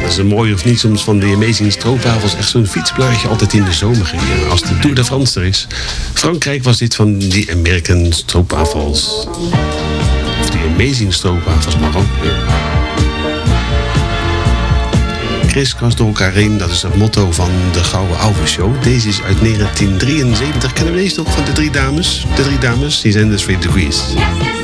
Dat is een mooi of niet soms van de Amazing Stroopwafels. Echt zo'n fietsplaatje altijd in de zomer. Als de Tour de France er is. Frankrijk was dit van die American Stroopwafels. Of die Amazing Stroopwafels, maar ook. Kriskras door elkaar heen, dat is het motto van de Gouden Ouwe Show. Deze is uit 1973. Kennen we deze nog van de drie dames? De drie dames, die zijn dus 3 Degrees.